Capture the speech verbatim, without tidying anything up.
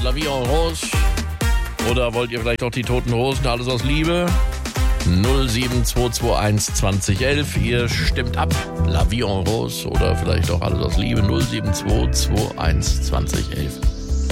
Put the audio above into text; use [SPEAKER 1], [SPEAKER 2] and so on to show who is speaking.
[SPEAKER 1] La Vie en Rose? Oder wollt ihr vielleicht doch die Toten Hosen, alles aus Liebe? null sieben zwei zwei eins zwanzig elf. Ihr stimmt ab. La Vie en Rose oder vielleicht auch alles aus Liebe. null sieben zwei zwei eins zwanzig elf.